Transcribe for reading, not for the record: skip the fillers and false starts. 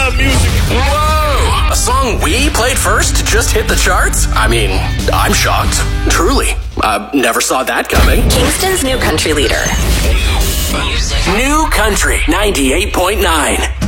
love music. Whoa! A song we played first just hit the charts? I mean, I'm shocked. Truly. Never saw that coming. Kingston's new country leader. New Country 98.9.